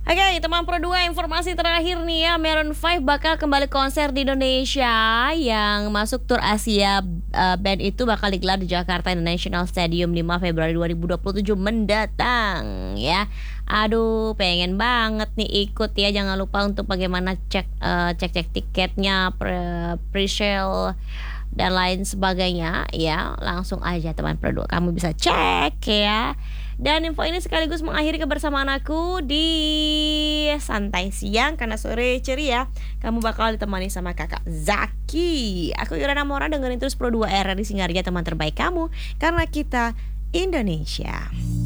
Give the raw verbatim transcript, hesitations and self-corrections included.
Oke, teman Pro dua, informasi terakhir nih ya, Maroon five bakal kembali konser di Indonesia. Yang masuk tur Asia, uh, band itu bakal digelar di Jakarta International Stadium lima Februari dua ribu dua puluh tujuh mendatang ya. Aduh, pengen banget nih ikut ya. Jangan lupa untuk bagaimana cek uh, cek-cek tiketnya, pre- pre-sale dan lain sebagainya ya. Langsung aja teman Pro dua, kamu bisa cek ya. Dan info ini sekaligus mengakhiri kebersamaan aku di Santai Siang, karena sore ceria kamu bakal ditemani sama kakak Zaki. Aku Irana Mora, dengerin terus Pro dua R R di Singaria, teman terbaik kamu, karena kita Indonesia.